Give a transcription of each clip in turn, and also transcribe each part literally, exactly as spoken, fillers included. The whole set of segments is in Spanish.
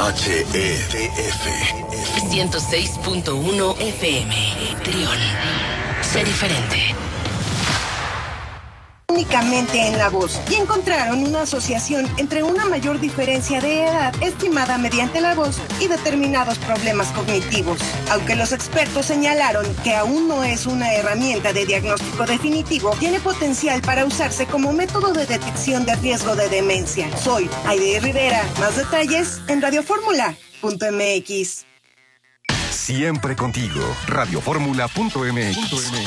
H E D F ciento seis punto uno F M. Trión. Sé diferente. Únicamente en La Voz, y encontraron una asociación entre una mayor diferencia de edad estimada mediante la voz y determinados problemas cognitivos. Aunque los expertos señalaron que aún no es una herramienta de diagnóstico definitivo, tiene potencial para usarse como método de detección de riesgo de demencia. Soy Aide Rivera. Más detalles en radioformula punto m x. Siempre contigo. radioformula punto m x.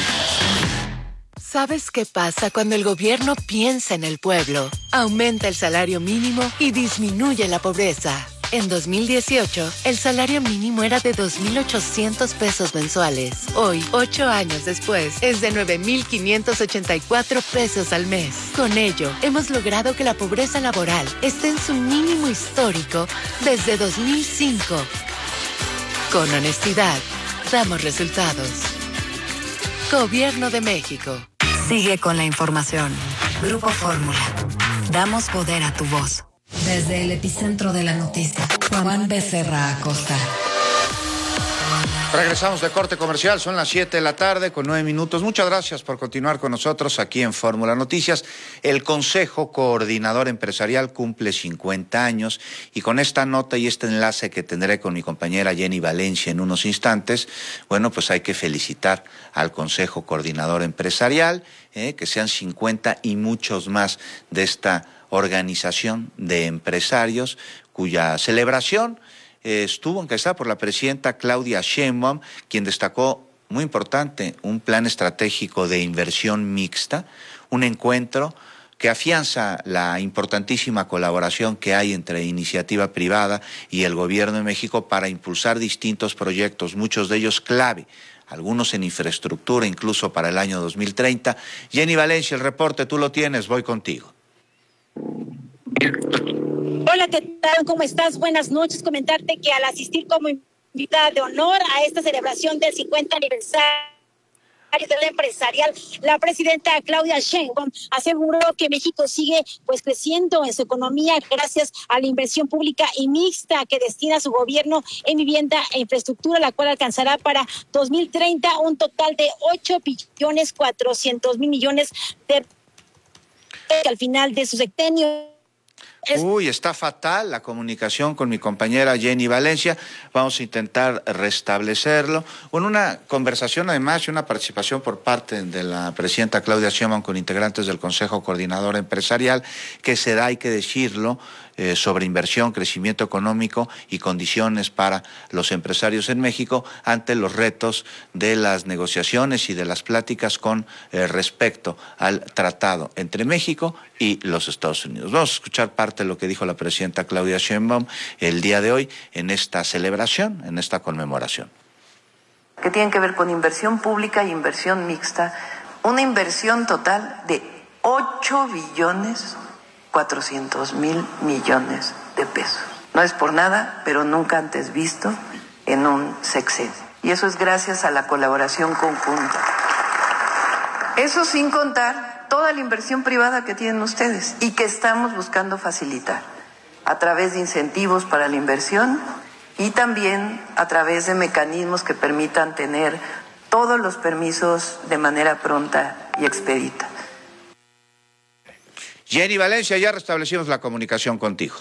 ¿Sabes qué pasa cuando el gobierno piensa en el pueblo? Aumenta el salario mínimo y disminuye la pobreza. En dos mil dieciocho, el salario mínimo era de dos mil ochocientos pesos mensuales. Hoy, ocho años después, es de nueve mil quinientos ochenta y cuatro pesos al mes. Con ello, hemos logrado que la pobreza laboral esté en su mínimo histórico desde dos mil cinco. Con honestidad, damos resultados. Gobierno de México. Sigue con la información. Grupo Fórmula. Damos poder a tu voz. Desde el epicentro de la noticia, Juan Becerra Acosta. Regresamos de corte comercial, son las siete de la tarde con nueve minutos. Muchas gracias por continuar con nosotros aquí en Fórmula Noticias. El Consejo Coordinador Empresarial cumple cincuenta años y con esta nota y este enlace que tendré con mi compañera Jenny Valencia en unos instantes, bueno, pues hay que felicitar al Consejo Coordinador Empresarial, eh, que sean cincuenta y muchos más de esta organización de empresarios cuya celebración estuvo encabezada por la presidenta Claudia Sheinbaum, quien destacó, muy importante, un plan estratégico de inversión mixta, un encuentro que afianza la importantísima colaboración que hay entre iniciativa privada y el Gobierno de México para impulsar distintos proyectos, muchos de ellos clave, algunos en infraestructura, incluso para el año dos mil treinta. Jenny Valencia, el reporte, tú lo tienes, voy contigo. Hola, ¿qué tal? ¿Cómo estás? Buenas noches. Comentarte que al asistir como invitada de honor a esta celebración del cincuenta aniversario de la empresarial, la presidenta Claudia Sheinbaum aseguró que México sigue pues creciendo en su economía gracias a la inversión pública y mixta que destina su gobierno en vivienda e infraestructura, la cual alcanzará para dos mil treinta un total de ocho billones cuatrocientos mil millones de pesos al final de su sexenio. Uy, está fatal la comunicación con mi compañera Jenny Valencia. Vamos a intentar restablecerlo. Bueno, una conversación además y una participación por parte de la presidenta Claudia Sheinbaum con integrantes del Consejo Coordinador Empresarial que se da, hay que decirlo, eh, sobre inversión, crecimiento económico y condiciones para los empresarios en México ante los retos de las negociaciones y de las pláticas con eh, respecto al tratado entre México y los Estados Unidos. Vamos a escuchar parte de lo que dijo la presidenta Claudia Sheinbaum el día de hoy en esta celebración, en esta conmemoración. Que tienen que ver con inversión pública e inversión mixta, una inversión total de ocho billones cuatrocientos mil millones de pesos. No es por nada, pero nunca antes visto en un sexenio. Y eso es gracias a la colaboración conjunta. Eso sin contar toda la inversión privada que tienen ustedes y que estamos buscando facilitar a través de incentivos para la inversión y también a través de mecanismos que permitan tener todos los permisos de manera pronta y expedita. Jenny Valencia, ya restablecimos la comunicación contigo.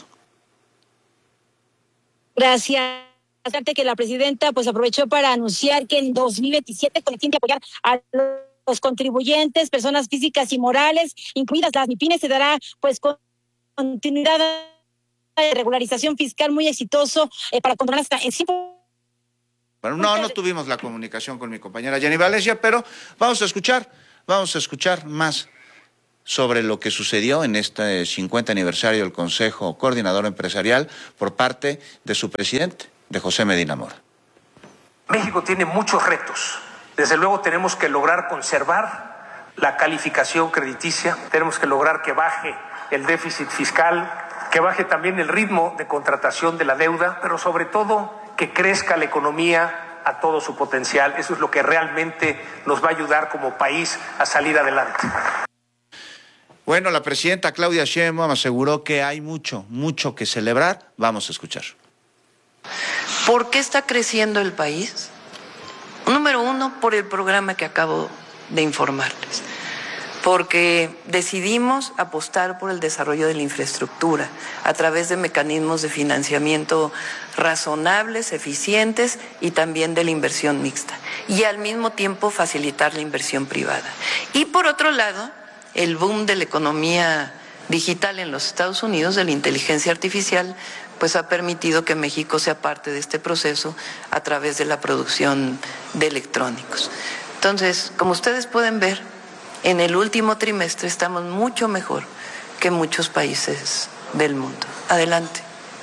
Gracias. Bastante que la presidenta pues aprovechó para anunciar que en dos mil veintisiete con el fin de apoyar a los contribuyentes, personas físicas y morales, incluidas las MIPYMES, se dará pues continuidad de regularización fiscal muy exitoso eh, para controlar hasta en cinco. Bueno, no, no tuvimos la comunicación con mi compañera Jenny Valencia, pero vamos a escuchar, vamos a escuchar más sobre lo que sucedió en este cincuenta aniversario del Consejo Coordinador Empresarial por parte de su presidente, de José Medina Mora. México tiene muchos retos. Desde luego tenemos que lograr conservar la calificación crediticia, tenemos que lograr que baje el déficit fiscal, que baje también el ritmo de contratación de la deuda, pero sobre todo que crezca la economía a todo su potencial. Eso es lo que realmente nos va a ayudar como país a salir adelante. Bueno, la presidenta Claudia Sheinbaum aseguró que hay mucho, mucho que celebrar. Vamos a escuchar. ¿Por qué está creciendo el país? Número uno, por el programa que acabo de informarles, porque decidimos apostar por el desarrollo de la infraestructura a través de mecanismos de financiamiento razonables, eficientes y también de la inversión mixta, y al mismo tiempo facilitar la inversión privada. Y por otro lado, el boom de la economía digital en los Estados Unidos, de la inteligencia artificial, pues ha permitido que México sea parte de este proceso a través de la producción de electrónicos. Entonces, como ustedes pueden ver, en el último trimestre estamos mucho mejor que muchos países del mundo. Adelante.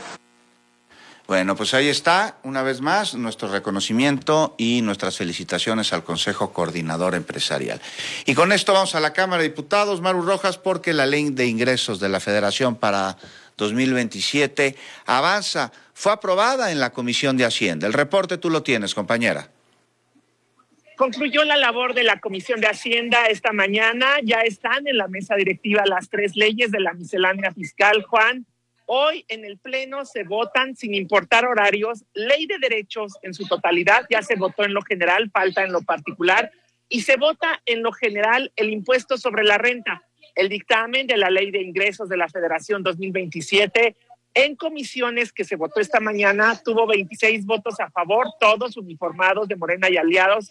Bueno, pues ahí está, una vez más, nuestro reconocimiento y nuestras felicitaciones al Consejo Coordinador Empresarial. Y con esto vamos a la Cámara de Diputados, Maru Rojas, porque la Ley de Ingresos de la Federación para dos mil veintisiete avanza. Fue aprobada en la Comisión de Hacienda. El reporte tú lo tienes, compañera. Concluyó la labor de la Comisión de Hacienda esta mañana. Ya están en la mesa directiva las tres leyes de la miscelánea fiscal, Juan. Hoy en el Pleno se votan sin importar horarios. Ley de derechos en su totalidad, ya se votó en lo general, falta en lo particular. Y se vota en lo general el impuesto sobre la renta. El dictamen de la Ley de Ingresos de la Federación dos mil veintisiete en comisiones que se votó esta mañana tuvo veintiséis votos a favor, todos uniformados de Morena y aliados,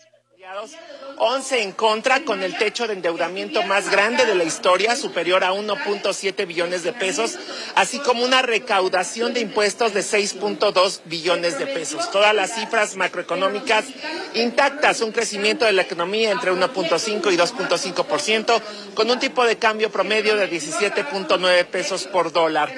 once en contra, con el techo de endeudamiento más grande de la historia, superior a uno punto siete billones de pesos, así como una recaudación de impuestos de seis punto dos billones de pesos. Todas las cifras macroeconómicas intactas, un crecimiento de la economía entre uno punto cinco y dos punto cinco por ciento, con un tipo de cambio promedio de diecisiete punto nueve pesos por dólar.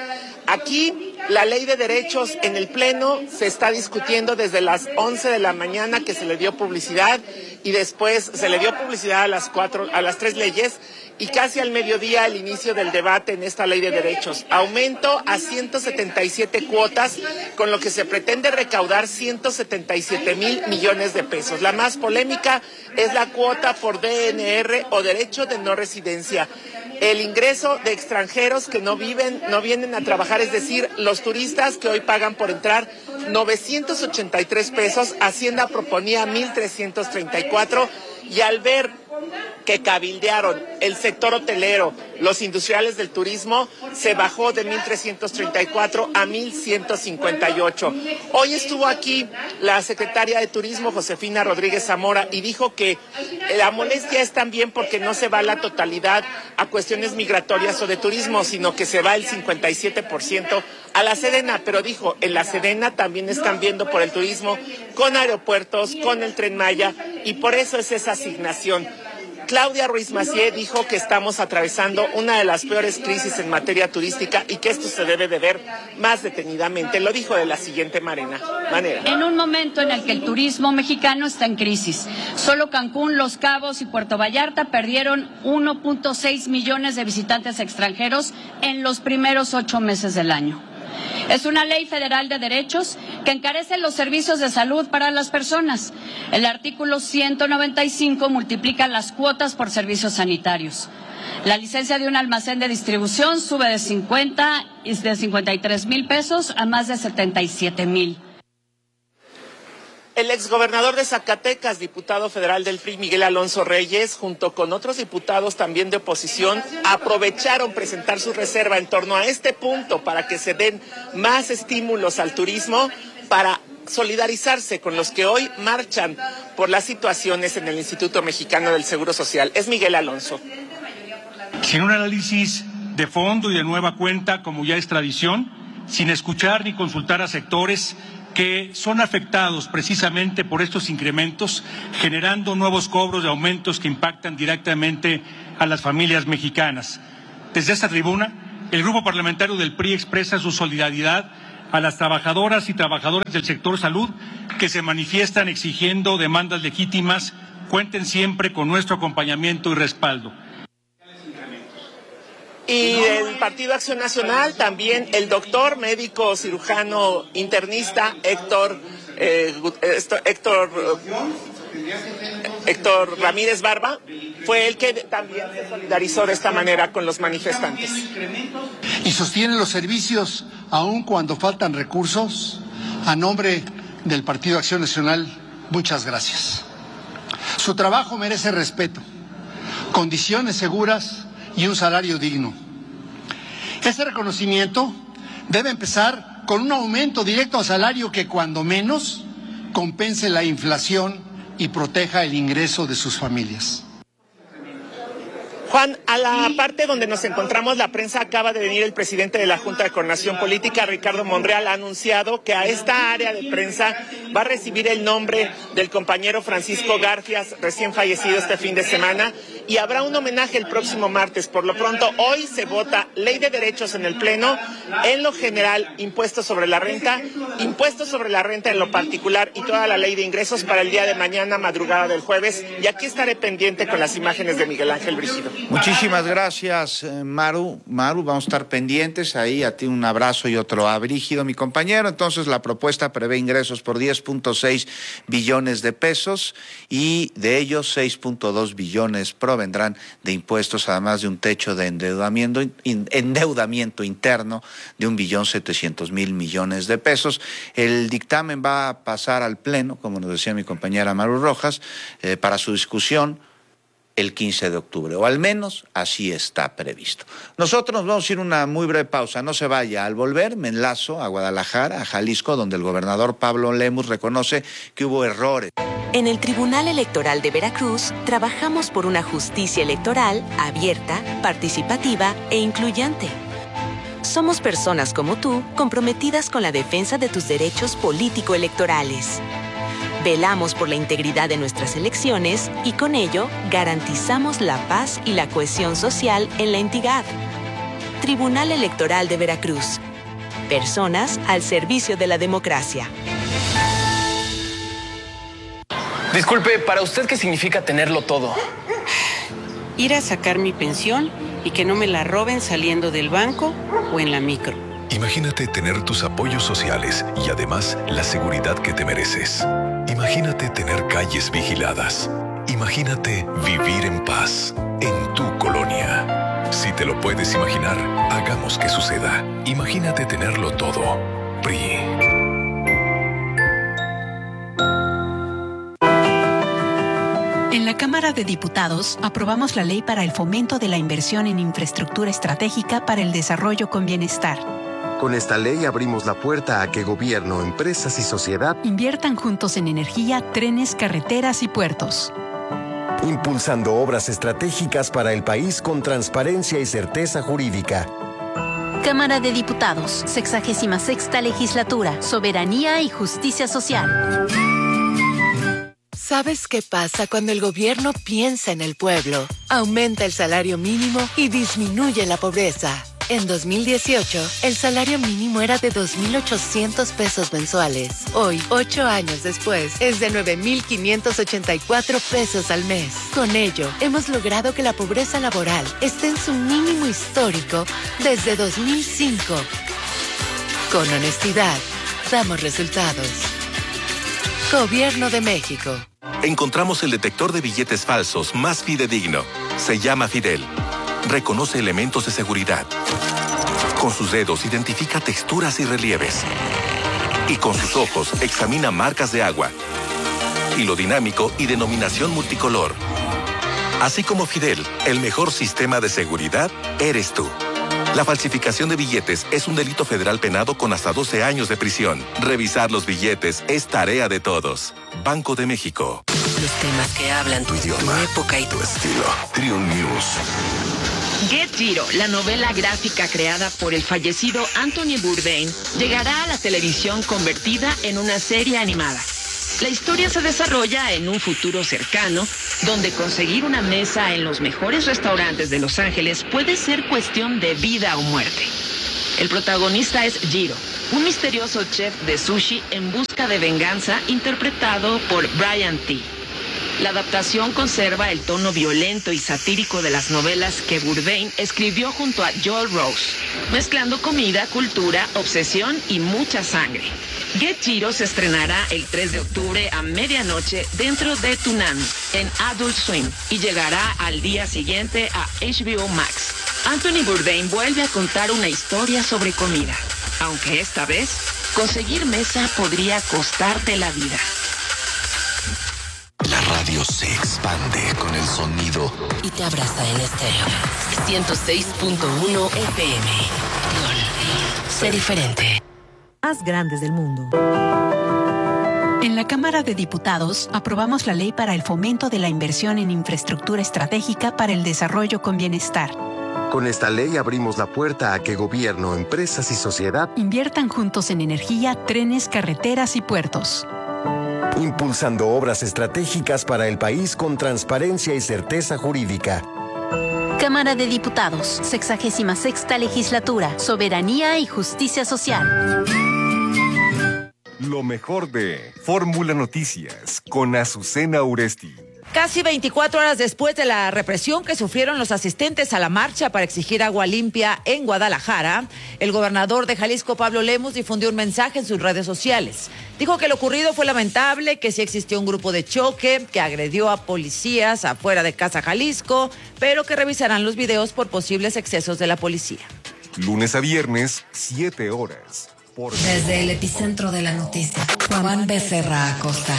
Aquí la ley de derechos en el Pleno se está discutiendo desde las once de la mañana, que se le dio publicidad, y después se le dio publicidad a las cuatro, a las tres leyes, y casi al mediodía el inicio del debate en esta ley de derechos. Aumento a ciento setenta y siete cuotas, con lo que se pretende recaudar ciento setenta y siete mil millones de pesos. La más polémica es la cuota por D N R o derecho de no residencia. El ingreso de extranjeros que no viven, no vienen a trabajar, es decir, los turistas que hoy pagan por entrar novecientos ochenta y tres pesos, Hacienda proponía mil trescientos treinta y cuatro, y al ver que cabildearon el sector hotelero, los industriales del turismo, se bajó de mil trescientos treinta y cuatro a mil ciento cincuenta y ocho. Hoy estuvo aquí la secretaria de Turismo, Josefina Rodríguez Zamora, y dijo que la molestia es también porque no se va la totalidad a cuestiones migratorias o de turismo, sino que se va el cincuenta y siete por ciento a la Sedena, pero dijo, en la Sedena también están viendo por el turismo, con aeropuertos, con el Tren Maya, y por eso es esa asignación. Claudia Ruiz Massieu dijo que estamos atravesando una de las peores crisis en materia turística y que esto se debe de ver más detenidamente. Lo dijo de la siguiente manera. En un momento en el que el turismo mexicano está en crisis, solo Cancún, Los Cabos y Puerto Vallarta perdieron uno punto seis millones de visitantes extranjeros en los primeros ocho meses del año. Es una ley federal de derechos que encarece los servicios de salud para las personas. El artículo ciento noventa y cinco multiplica las cuotas por servicios sanitarios. La licencia de un almacén de distribución sube de cincuenta, de cincuenta y tres mil pesos a más de setenta y siete mil. El exgobernador de Zacatecas, diputado federal del P R I, Miguel Alonso Reyes, junto con otros diputados también de oposición, aprovecharon presentar su reserva en torno a este punto para que se den más estímulos al turismo, para solidarizarse con los que hoy marchan por las situaciones en el Instituto Mexicano del Seguro Social. Es Miguel Alonso. Sin un análisis de fondo y de nueva cuenta, como ya es tradición, sin escuchar ni consultar a sectores que son afectados precisamente por estos incrementos, generando nuevos cobros de aumentos que impactan directamente a las familias mexicanas. Desde esta tribuna, el Grupo Parlamentario del P R I expresa su solidaridad a las trabajadoras y trabajadores del sector salud que se manifiestan exigiendo demandas legítimas. Cuenten siempre con nuestro acompañamiento y respaldo. Y del Partido Acción Nacional también el doctor, médico, cirujano, internista Héctor eh, Héctor Héctor Ramírez Barba fue el que también se solidarizó de esta manera con los manifestantes. Y sostiene los servicios aun cuando faltan recursos. A nombre del Partido Acción Nacional, muchas gracias. Su trabajo merece respeto, condiciones seguras y un salario digno. Ese reconocimiento debe empezar con un aumento directo al salario que, cuando menos, compense la inflación y proteja el ingreso de sus familias. Juan, a la parte donde nos encontramos, la prensa, acaba de venir el presidente de la Junta de Coordinación Política, Ricardo Monreal, ha anunciado que a esta área de prensa va a recibir el nombre del compañero Francisco Garfias, recién fallecido este fin de semana, y habrá un homenaje el próximo martes. Por lo pronto, hoy se vota Ley de Derechos en el Pleno, en lo general, impuestos sobre la renta, impuestos sobre la renta en lo particular y toda la Ley de Ingresos para el día de mañana, madrugada del jueves, y aquí estaré pendiente con las imágenes de Miguel Ángel Brígido. Muchísimas gracias, Maru. Maru, vamos a estar pendientes ahí. A ti un abrazo y otro a Brígido, mi compañero. Entonces, la propuesta prevé ingresos por diez punto seis billones de pesos y de ellos seis punto dos billones provendrán de impuestos, además de un techo de endeudamiento, in, endeudamiento interno de un billón setecientos mil millones de pesos. El dictamen va a pasar al Pleno, como nos decía mi compañera Maru Rojas, eh, para su discusión el quince de octubre, o al menos así está previsto. Nosotros nos vamos a ir a una muy breve pausa, no se vaya. Al volver me enlazo a Guadalajara, a Jalisco, donde el gobernador Pablo Lemus reconoce que hubo errores. En el Tribunal Electoral de Veracruz trabajamos por una justicia electoral abierta, participativa e incluyente. Somos personas como tú, comprometidas con la defensa de tus derechos político-electorales. Velamos por la integridad de nuestras elecciones y con ello garantizamos la paz y la cohesión social en la entidad. Tribunal Electoral de Veracruz. Personas al servicio de la democracia. Disculpe, ¿para usted qué significa tenerlo todo? Ir a sacar mi pensión y que no me la roben saliendo del banco o en la micro. Imagínate tener tus apoyos sociales y además la seguridad que te mereces. Imagínate tener calles vigiladas. Imagínate vivir en paz en tu colonia. Si te lo puedes imaginar, hagamos que suceda. Imagínate tenerlo todo. P R I. En la Cámara de Diputados aprobamos la ley para el fomento de la inversión en infraestructura estratégica para el desarrollo con bienestar. Con esta ley abrimos la puerta a que gobierno, empresas y sociedad inviertan juntos en energía, trenes, carreteras y puertos. Impulsando obras estratégicas para el país con transparencia y certeza jurídica. Cámara de Diputados, sexagésima sexta legislatura, soberanía y justicia social. ¿Sabes qué pasa cuando el gobierno piensa en el pueblo? Aumenta el salario mínimo y disminuye la pobreza. En dos mil dieciocho, el salario mínimo era de dos mil ochocientos pesos mensuales. Hoy, ocho años después, es de nueve mil quinientos ochenta y cuatro pesos al mes. Con ello, hemos logrado que la pobreza laboral esté en su mínimo histórico desde dos mil cinco. Con honestidad, damos resultados. Gobierno de México. Encontramos el detector de billetes falsos más fidedigno. Se llama Fidel. Reconoce elementos de seguridad. Con sus dedos identifica texturas y relieves. Y con sus ojos examina marcas de agua. Hilo dinámico y denominación multicolor. Así como Fidel, el mejor sistema de seguridad eres tú. La falsificación de billetes es un delito federal penado con hasta doce años de prisión. Revisar los billetes es tarea de todos. Banco de México. Los temas que hablan tu idioma, tu época y tu estilo. Triun News. Get Giro, la novela gráfica creada por el fallecido Anthony Bourdain, llegará a la televisión convertida en una serie animada. La historia se desarrolla en un futuro cercano, donde conseguir una mesa en los mejores restaurantes de Los Ángeles puede ser cuestión de vida o muerte. El protagonista es Jiro, un misterioso chef de sushi en busca de venganza interpretado por Brian T. La adaptación conserva el tono violento y satírico de las novelas que Bourdain escribió junto a Joel Rose, mezclando comida, cultura, obsesión y mucha sangre. Get Giro se estrenará el tres de octubre a medianoche dentro de Toonami en Adult Swim y llegará al día siguiente a H B O Max. Anthony Bourdain vuelve a contar una historia sobre comida, aunque esta vez conseguir mesa podría costarte la vida. La radio se expande con el sonido y te abraza en estéreo. ciento seis punto uno F M. Sé diferente. Más grandes del mundo. En la Cámara de Diputados aprobamos la ley para el fomento de la inversión en infraestructura estratégica para el desarrollo con bienestar. Con esta ley abrimos la puerta a que gobierno, empresas y sociedad inviertan juntos en energía, trenes, carreteras y puertos. Impulsando obras estratégicas para el país con transparencia y certeza jurídica. Cámara de Diputados, sexagésima sexta legislatura, soberanía y justicia social. Lo mejor de Fórmula Noticias con Azucena Uresti. Casi veinticuatro horas después de la represión que sufrieron los asistentes a la marcha para exigir agua limpia en Guadalajara, el gobernador de Jalisco, Pablo Lemus, difundió un mensaje en sus redes sociales. Dijo que lo ocurrido fue lamentable, que sí existió un grupo de choque que agredió a policías afuera de Casa Jalisco, pero que revisarán los videos por posibles excesos de la policía. Lunes a viernes, siete horas. Por... Desde el epicentro de la noticia, Juan Becerra Acosta.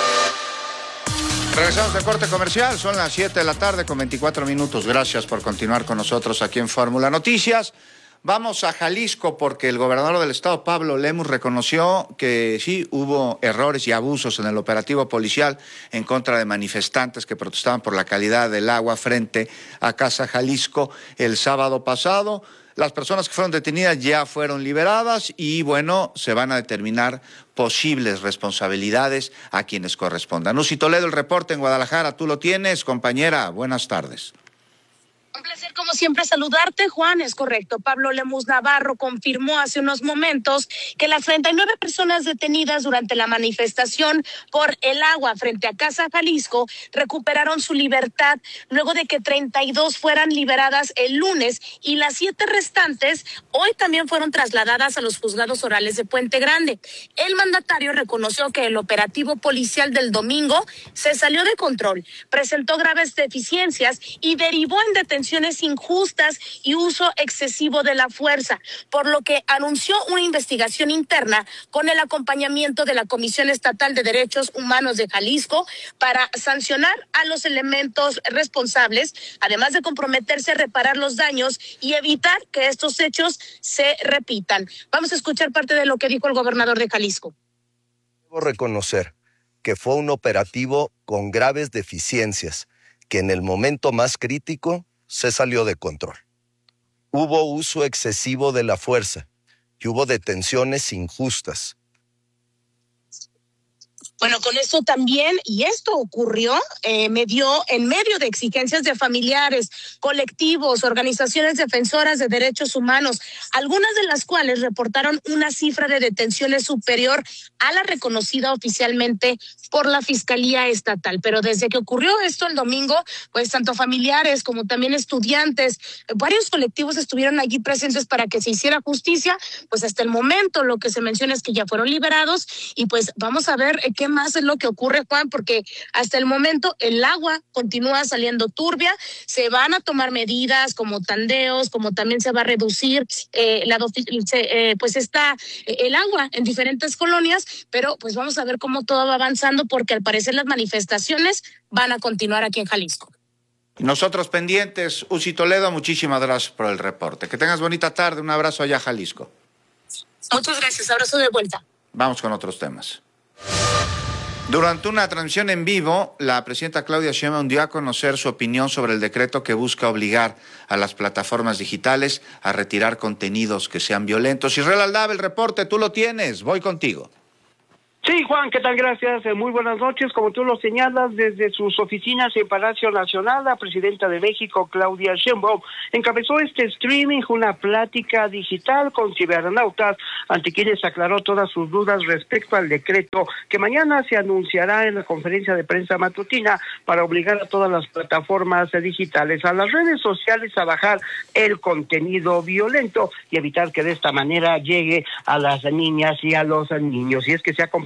Regresamos de corte comercial, son las siete de la tarde con veinticuatro minutos. Gracias por continuar con nosotros aquí en Fórmula Noticias. Vamos a Jalisco porque el gobernador del estado, Pablo Lemus, reconoció que sí hubo errores y abusos en el operativo policial en contra de manifestantes que protestaban por la calidad del agua frente a Casa Jalisco el sábado pasado. Las personas que fueron detenidas ya fueron liberadas y, bueno, se van a determinar posibles responsabilidades a quienes correspondan. Uzi Toledo, el reporte en Guadalajara. Tú lo tienes, compañera. Buenas tardes. Un placer, como siempre, saludarte, Juan. Es correcto. Pablo Lemus Navarro confirmó hace unos momentos que las treinta y nueve personas detenidas durante la manifestación por el agua frente a Casa Jalisco recuperaron su libertad luego de que treinta y dos fueran liberadas el lunes y las siete restantes hoy también fueron trasladadas a los juzgados orales de Puente Grande. El mandatario reconoció que el operativo policial del domingo se salió de control, presentó graves deficiencias y derivó en detención injustas y uso excesivo de la fuerza, por lo que anunció una investigación interna con el acompañamiento de la Comisión Estatal de Derechos Humanos de Jalisco para sancionar a los elementos responsables, además de comprometerse a reparar los daños y evitar que estos hechos se repitan. Vamos a escuchar parte de lo que dijo el gobernador de Jalisco. Debo reconocer que fue un operativo con graves deficiencias, que en el momento más crítico se salió de control. Hubo uso excesivo de la fuerza y hubo detenciones injustas. Bueno, con esto también, y esto ocurrió eh, medio, en medio de exigencias de familiares, colectivos, organizaciones defensoras de derechos humanos, algunas de las cuales reportaron una cifra de detenciones superior a la reconocida oficialmente por la Fiscalía Estatal. Pero desde que ocurrió esto el domingo, pues tanto familiares como también estudiantes, varios colectivos estuvieron allí presentes para que se hiciera justicia. Pues hasta el momento lo que se menciona es que ya fueron liberados y pues vamos a ver qué más es lo que ocurre, Juan, porque hasta el momento el agua continúa saliendo turbia, se van a tomar medidas como tandeos, como también se va a reducir eh, la eh, pues está eh, el agua en diferentes colonias, pero pues vamos a ver cómo todo va avanzando porque al parecer las manifestaciones van a continuar aquí en Jalisco. Nosotros pendientes, Uzi Toledo, muchísimas gracias por el reporte. Que tengas bonita tarde, un abrazo allá a Jalisco. Muchas gracias, abrazo de vuelta. Vamos con otros temas. Durante una transmisión en vivo, la presidenta Claudia Sheinbaum dio a conocer su opinión sobre el decreto que busca obligar a las plataformas digitales a retirar contenidos que sean violentos. Israel Aldave, el reporte, tú lo tienes, voy contigo. Sí, Juan, ¿qué tal? Gracias. Eh, muy buenas noches. Como tú lo señalas, desde sus oficinas en Palacio Nacional, la presidenta de México, Claudia Sheinbaum, encabezó este streaming, una plática digital con cibernautas, ante quienes aclaró todas sus dudas respecto al decreto que mañana se anunciará en la conferencia de prensa matutina para obligar a todas las plataformas digitales, a las redes sociales, a bajar el contenido violento y evitar que de esta manera llegue a las niñas y a los niños. Y es que se ha comprobado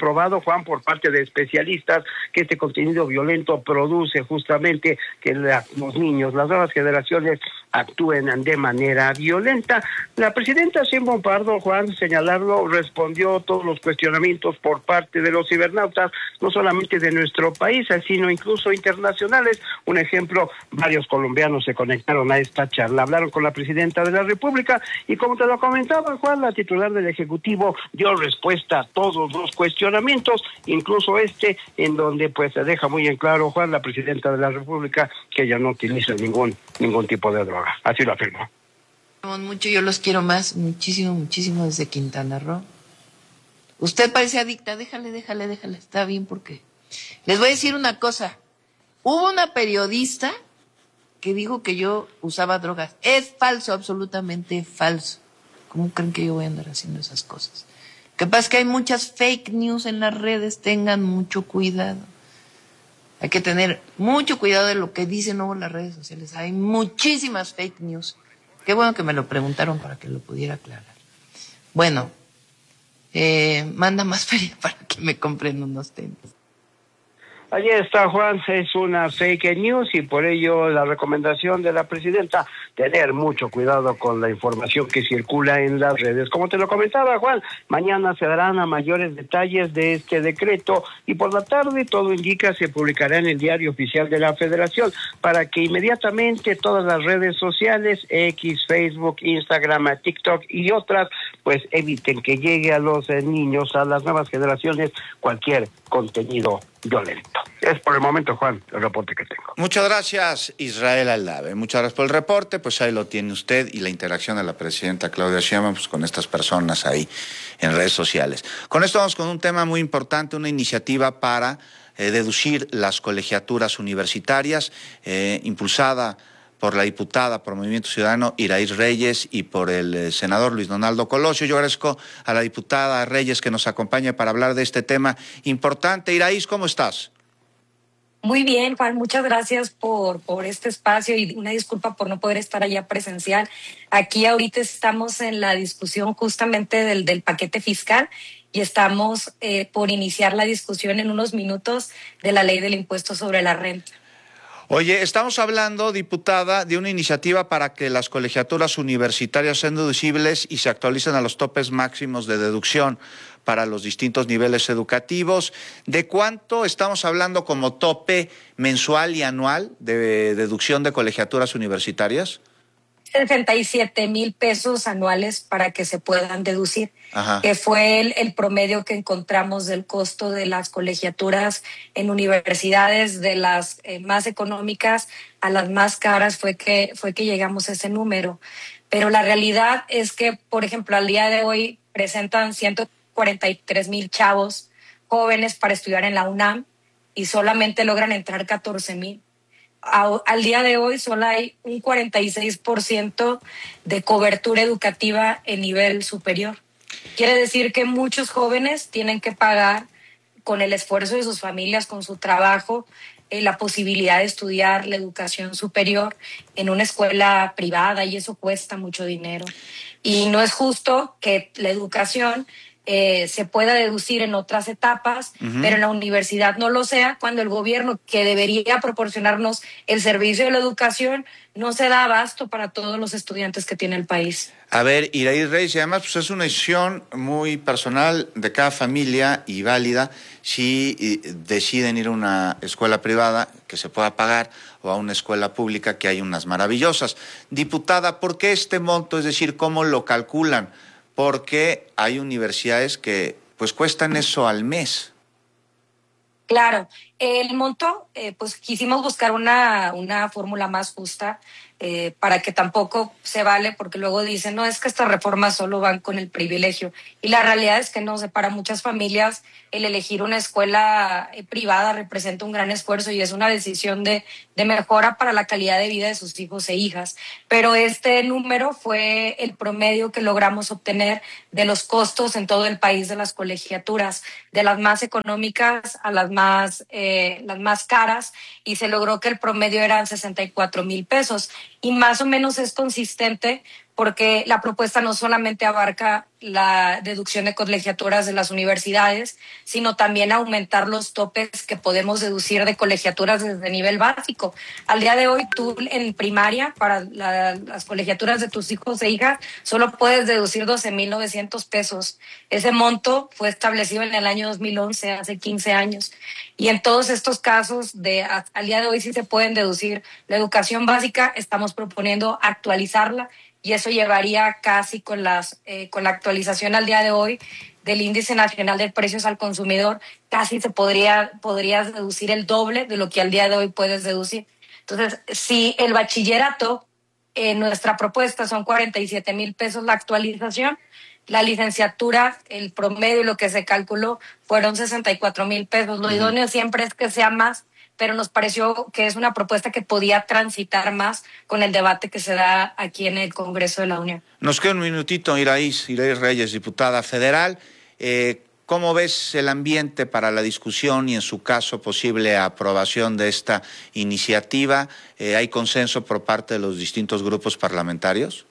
comprobado, Juan, por parte de especialistas, que este contenido violento produce justamente que la, los niños, las nuevas generaciones actúen de manera violenta. La presidenta Sheinbaum Pardo, Juan, señalarlo, respondió todos los cuestionamientos por parte de los cibernautas, no solamente de nuestro país, sino incluso internacionales. Un ejemplo, varios colombianos se conectaron a esta charla, hablaron con la presidenta de la República y, como te lo comentaba, Juan, la titular del Ejecutivo dio respuesta a todos los cuestionamientos, incluso este, en donde pues se deja muy en claro, Juan, la presidenta de la República, que ella no utiliza ningún ningún tipo de droga. Así lo afirmó. Mucho, yo los quiero más, muchísimo, muchísimo desde Quintana Roo. Usted parece adicta, déjale, déjale, déjale, está bien, porque les voy a decir una cosa. Hubo una periodista que dijo que yo usaba drogas. Es falso, absolutamente falso. ¿Cómo creen que yo voy a andar haciendo esas cosas? Lo que pasa es que hay muchas fake news en las redes, tengan mucho cuidado. Hay que tener mucho cuidado de lo que dicen luego las redes sociales. Hay muchísimas fake news. Qué bueno que me lo preguntaron para que lo pudiera aclarar. Bueno, eh, manda más feria para que me compren unos tenis. Allí está, Juan, es una fake news y por ello la recomendación de la presidenta, tener mucho cuidado con la información que circula en las redes. Como te lo comentaba, Juan, mañana se darán a mayores detalles de este decreto y por la tarde, todo indica, se publicará en el Diario Oficial de la Federación para que inmediatamente todas las redes sociales, X, Facebook, Instagram, TikTok y otras, pues eviten que llegue a los eh, niños, a las nuevas generaciones, cualquier contenido violento. Es por el momento, Juan, el reporte que tengo. Muchas gracias, Israel Aldave. Muchas gracias por el reporte. Pues ahí lo tiene usted y la interacción de la presidenta Claudia Sheinbaum pues, con estas personas ahí en redes sociales. Con esto vamos con un tema muy importante, una iniciativa para eh, deducir las colegiaturas universitarias, eh, impulsada por la diputada por Movimiento Ciudadano Iraíz Reyes y por el eh, senador Luis Donaldo Colosio. Yo agradezco a la diputada Reyes que nos acompañe para hablar de este tema importante. Iraíz, ¿cómo estás? Muy bien, Juan, muchas gracias por, por este espacio y una disculpa por no poder estar allá presencial. Aquí ahorita estamos en la discusión justamente del, del paquete fiscal y estamos eh, por iniciar la discusión en unos minutos de la ley del impuesto sobre la renta. Oye, estamos hablando, diputada, de una iniciativa para que las colegiaturas universitarias sean deducibles y se actualicen a los topes máximos de deducción para los distintos niveles educativos. ¿De cuánto estamos hablando como tope mensual y anual de deducción de colegiaturas universitarias? sesenta y siete mil pesos anuales para que se puedan deducir, Ajá. que fue el, el promedio que encontramos del costo de las colegiaturas en universidades, de las eh, más económicas a las más caras, fue que, fue que llegamos a ese número. Pero la realidad es que, por ejemplo, al día de hoy presentan ciento cuarenta y tres mil chavos jóvenes para estudiar en la UNAM y solamente logran entrar catorce mil. Al día de hoy solo hay un cuarenta y seis por ciento de cobertura educativa en nivel superior. Quiere decir que muchos jóvenes tienen que pagar con el esfuerzo de sus familias, con su trabajo, eh, la posibilidad de estudiar la educación superior en una escuela privada y eso cuesta mucho dinero. Y no es justo que la educación Eh, se pueda deducir en otras etapas, uh-huh. pero en la universidad no lo sea, cuando el gobierno que debería proporcionarnos el servicio de la educación no se da abasto para todos los estudiantes que tiene el país. A ver, Iraíz Reyes, y además pues, es una decisión muy personal de cada familia y válida si y, deciden ir a una escuela privada que se pueda pagar o a una escuela pública que hay unas maravillosas. Diputada, ¿por qué este monto? Es decir, ¿cómo lo calculan? Porque hay universidades que pues cuestan eso al mes. Claro, el monto, eh, pues quisimos buscar una, una fórmula más justa eh, para que tampoco se vale, porque luego dicen, no, es que estas reformas solo van con el privilegio. Y la realidad es que no, para muchas familias el elegir una escuela eh, privada representa un gran esfuerzo y es una decisión de, de mejora para la calidad de vida de sus hijos e hijas. Pero este número fue el promedio que logramos obtener de los costos en todo el país de las colegiaturas, de las más económicas a las más, eh, las más caras, y se logró que el promedio eran sesenta y cuatro mil pesos. Y más o menos es consistente porque la propuesta no solamente abarca la deducción de colegiaturas de las universidades, sino también aumentar los topes que podemos deducir de colegiaturas desde nivel básico. Al día de hoy, tú en primaria, para la, las colegiaturas de tus hijos e hijas, solo puedes deducir doce mil novecientos pesos. Ese monto fue establecido en el año dos mil once, hace quince años. Y en todos estos casos, de al día de hoy sí se pueden deducir. La educación básica, estamos proponiendo actualizarla, y eso llevaría casi con, las, eh, con la actualización al día de hoy del Índice Nacional de Precios al Consumidor, casi se podría podrías deducir el doble de lo que al día de hoy puedes deducir. Entonces, si el bachillerato, en eh, nuestra propuesta son cuarenta y siete mil pesos la actualización, la licenciatura, el promedio y lo que se calculó fueron sesenta y cuatro mil pesos. Lo uh-huh. idóneo siempre es que sea más, pero nos pareció que es una propuesta que podía transitar más con el debate que se da aquí en el Congreso de la Unión. Nos queda un minutito, Iraíz, Iraíz Reyes, diputada federal. Eh, ¿Cómo ves el ambiente para la discusión y, en su caso, posible aprobación de esta iniciativa? Eh, ¿Hay consenso por parte de los distintos grupos parlamentarios?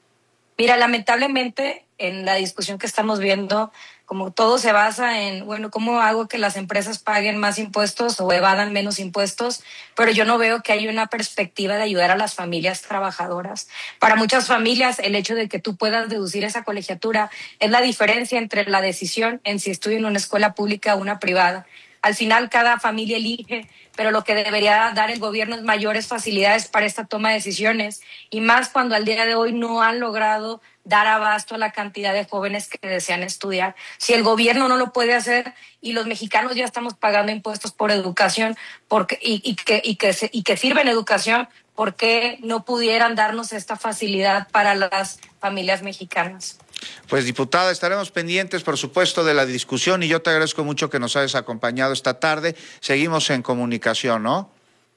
Mira, lamentablemente, en la discusión que estamos viendo, como todo se basa en, bueno, ¿cómo hago que las empresas paguen más impuestos o evadan menos impuestos? Pero yo no veo que haya una perspectiva de ayudar a las familias trabajadoras. Para muchas familias, el hecho de que tú puedas deducir esa colegiatura es la diferencia entre la decisión en si estudio en una escuela pública o una privada. Al final, cada familia elige, pero lo que debería dar el gobierno es mayores facilidades para esta toma de decisiones, y más cuando al día de hoy no han logrado dar abasto a la cantidad de jóvenes que desean estudiar. Si el gobierno no lo puede hacer y los mexicanos ya estamos pagando impuestos por educación porque, y, y, que, y, que, y que sirven educación, ¿por qué no pudieran darnos esta facilidad para las familias mexicanas? Pues, diputada, estaremos pendientes, por supuesto, de la discusión, y yo te agradezco mucho que nos hayas acompañado esta tarde. Seguimos en comunicación, ¿no?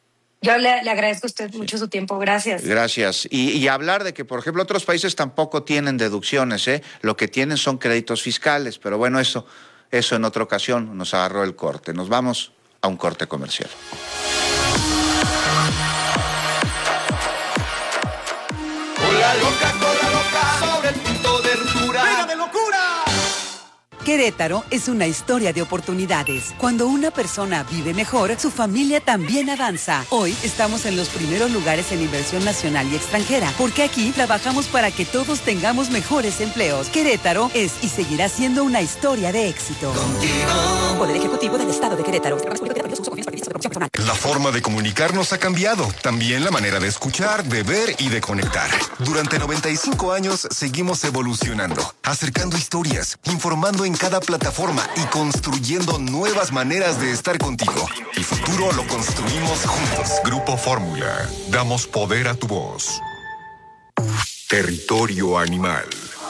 Yo le, le agradezco a usted mucho su tiempo, gracias. Gracias. Y, y hablar de que, por ejemplo, otros países tampoco tienen deducciones, ¿eh? Lo que tienen son créditos fiscales, pero bueno, eso, eso en otra ocasión nos agarró el corte. Nos vamos a un corte comercial. Cola loca, cola loca, sobre el punto de ruptura. ¡Venga de locura! Querétaro es una historia de oportunidades. Cuando una persona vive mejor, su familia también avanza. Hoy estamos en los primeros lugares en inversión nacional y extranjera, porque aquí trabajamos para que todos tengamos mejores empleos. Querétaro es y seguirá siendo una historia de éxito. Contigo. Poder Ejecutivo del Estado de Querétaro. La forma de comunicarnos ha cambiado. También la manera de escuchar, de ver y de conectar. Durante noventa y cinco años seguimos evolucionando, acercando historias, informando en cada plataforma y construyendo nuevas maneras de estar contigo. El futuro lo construimos juntos. Grupo Fórmula. Damos poder a tu voz. Territorio animal.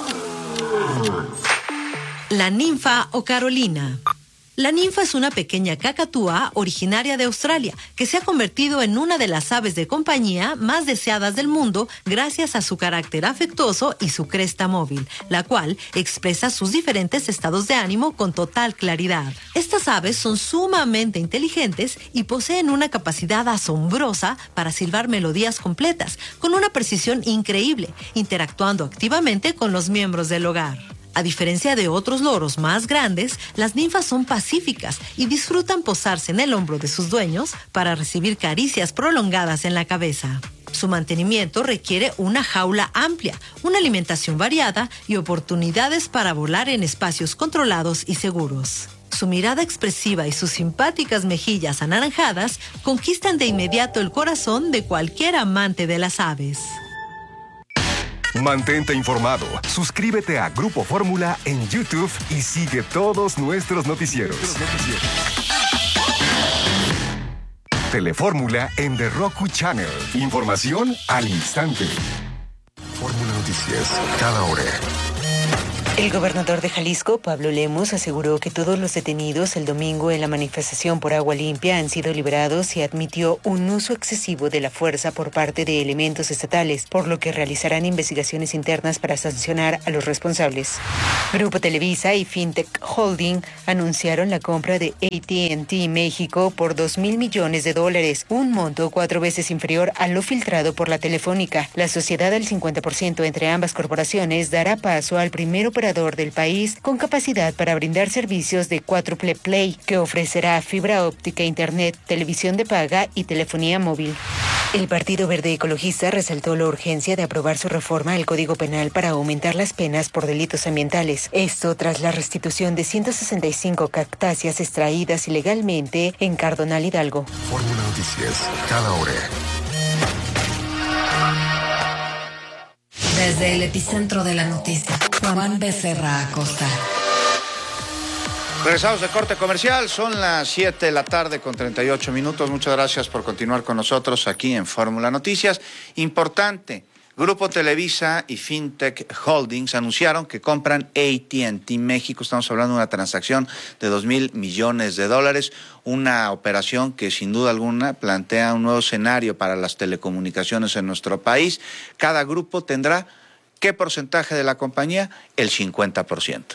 La ninfa o Carolina. La ninfa es una pequeña cacatúa originaria de Australia que se ha convertido en una de las aves de compañía más deseadas del mundo gracias a su carácter afectuoso y su cresta móvil, la cual expresa sus diferentes estados de ánimo con total claridad. Estas aves son sumamente inteligentes y poseen una capacidad asombrosa para silbar melodías completas, con una precisión increíble, interactuando activamente con los miembros del hogar. A diferencia de otros loros más grandes, las ninfas son pacíficas y disfrutan posarse en el hombro de sus dueños para recibir caricias prolongadas en la cabeza. Su mantenimiento requiere una jaula amplia, una alimentación variada y oportunidades para volar en espacios controlados y seguros. Su mirada expresiva y sus simpáticas mejillas anaranjadas conquistan de inmediato el corazón de cualquier amante de las aves. Mantente informado. Suscríbete a Grupo Fórmula en YouTube y sigue todos nuestros noticieros. Telefórmula en The Roku Channel. Información al instante. Fórmula Noticias, cada hora. El gobernador de Jalisco, Pablo Lemus, aseguró que todos los detenidos el domingo en la manifestación por agua limpia han sido liberados y admitió un uso excesivo de la fuerza por parte de elementos estatales, por lo que realizarán investigaciones internas para sancionar a los responsables. Grupo Televisa y Fintech Holding anunciaron la compra de A T and T México por dos mil millones de dólares, un monto cuatro veces inferior a lo filtrado por la Telefónica. La sociedad del cincuenta por ciento entre ambas corporaciones dará paso al primer operador del país con capacidad para brindar servicios de cuádruple play, que ofrecerá fibra óptica, internet, televisión de paga y telefonía móvil. El Partido Verde Ecologista resaltó la urgencia de aprobar su reforma al Código Penal para aumentar las penas por delitos ambientales. Esto tras la restitución de ciento sesenta y cinco cactáceas extraídas ilegalmente en Cardonal, Hidalgo. Fórmula Noticias, cada hora. Desde el epicentro de la noticia, Juan Becerra Acosta. Regresamos de corte comercial, son las siete de la tarde con treinta y ocho minutos. Muchas gracias por continuar con nosotros aquí en Fórmula Noticias. Importante, Grupo Televisa y Fintech Holdings anunciaron que compran A T and T México. Estamos hablando de una transacción de dos mil millones de dólares, una operación que sin duda alguna plantea un nuevo escenario para las telecomunicaciones en nuestro país. Cada grupo tendrá, ¿qué porcentaje de la compañía? El cincuenta por ciento.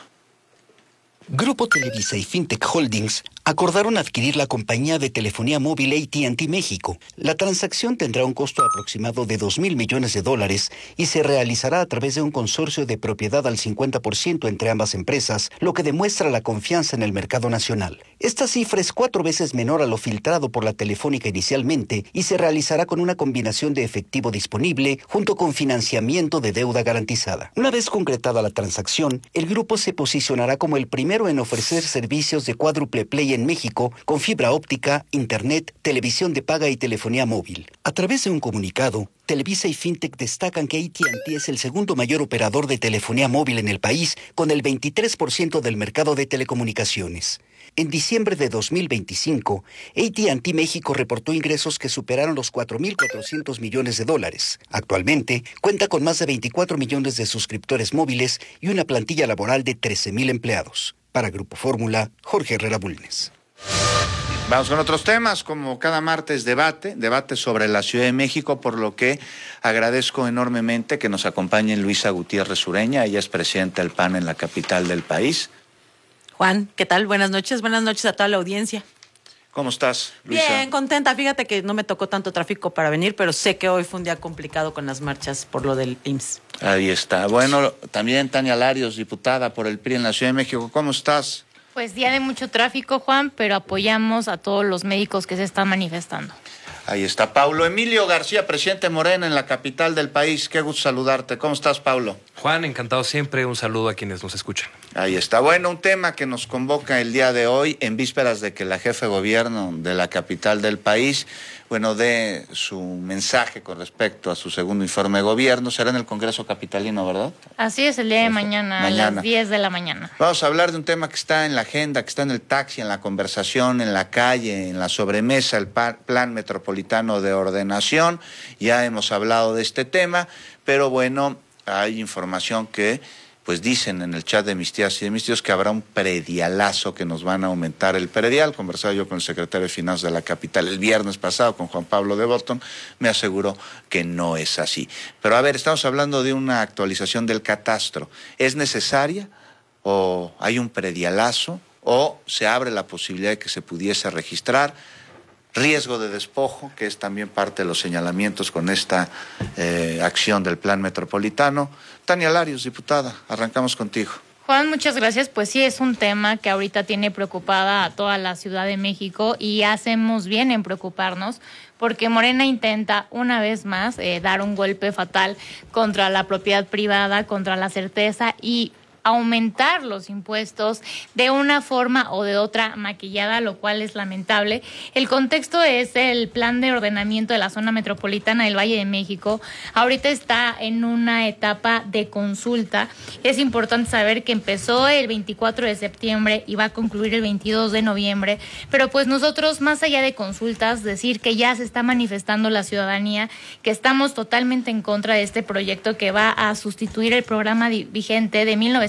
Grupo Televisa y Fintech Holdings acordaron adquirir la compañía de telefonía móvil A T and T México. La transacción tendrá un costo aproximado de dos mil millones de dólares y se realizará a través de un consorcio de propiedad al cincuenta por ciento entre ambas empresas, lo que demuestra la confianza en el mercado nacional. Esta cifra es cuatro veces menor a lo filtrado por la Telefónica inicialmente y se realizará con una combinación de efectivo disponible junto con financiamiento de deuda garantizada. Una vez concretada la transacción, el grupo se posicionará como el primero en ofrecer servicios de cuádruple play en México con fibra óptica, internet, televisión de paga y telefonía móvil. A través de un comunicado, Televisa y Fintech destacan que A T and T es el segundo mayor operador de telefonía móvil en el país, con el veintitrés por ciento del mercado de telecomunicaciones. En diciembre de dos mil veinticinco, A T and T México reportó ingresos que superaron los cuatro mil cuatrocientos millones de dólares. Actualmente, cuenta con más de veinticuatro millones de suscriptores móviles y una plantilla laboral de trece mil empleados. Para Grupo Fórmula, Jorge Herrera Bulnes. Vamos con otros temas, como cada martes debate, debate sobre la Ciudad de México, por lo que agradezco enormemente que nos acompañe Luisa Gutiérrez Ureña. Ella es presidenta del P A N en la capital del país. Juan, ¿qué tal? Buenas noches, buenas noches a toda la audiencia. ¿Cómo estás, Luisa? Bien, contenta. Fíjate que no me tocó tanto tráfico para venir, pero sé que hoy fue un día complicado con las marchas por lo del I M S S. Ahí está. Bueno, también Tania Larios, diputada por el P R I en la Ciudad de México. ¿Cómo estás? Pues día de mucho tráfico, Juan, pero apoyamos a todos los médicos que se están manifestando. Ahí está Paulo Emilio García, presidente Morena en la capital del país. Qué gusto saludarte. ¿Cómo estás, Paulo? Juan, encantado siempre. Un saludo a quienes nos escuchan. Ahí está. Bueno, un tema que nos convoca el día de hoy, en vísperas de que la jefe de gobierno de la capital del país, bueno, dé su mensaje con respecto a su segundo informe de gobierno. Será en el Congreso Capitalino, ¿verdad? Así es, el día de mañana, mañana, a las diez de la mañana. Vamos a hablar de un tema que está en la agenda, que está en el taxi, en la conversación, en la calle, en la sobremesa, el Plan Metropolitano de Ordenación. Ya hemos hablado de este tema, pero bueno, hay información que pues dicen en el chat de mis tías y de mis tíos que habrá un predialazo, que nos van a aumentar el predial. Conversaba yo con el secretario de Finanzas de la capital el viernes pasado, con Juan Pablo de Botton, me aseguró que no es así. Pero a ver, estamos hablando de una actualización del catastro. ¿Es necesaria o hay un predialazo o se abre la posibilidad de que se pudiese registrar? Riesgo de despojo, que es también parte de los señalamientos con esta eh, acción del Plan Metropolitano. Tania Larios, diputada, arrancamos contigo. Juan, muchas gracias. Pues sí, es un tema que ahorita tiene preocupada a toda la Ciudad de México y hacemos bien en preocuparnos porque Morena intenta una vez más eh, dar un golpe fatal contra la propiedad privada, contra la certeza y aumentar los impuestos de una forma o de otra maquillada, lo cual es lamentable. El contexto es el plan de ordenamiento de la zona metropolitana del Valle de México. Ahorita está en una etapa de consulta. Es importante saber que empezó el veinticuatro de septiembre y va a concluir el veintidós de noviembre, pero pues nosotros, más allá de consultas, decir que ya se está manifestando la ciudadanía, que estamos totalmente en contra de este proyecto que va a sustituir el programa vigente de mil novecientos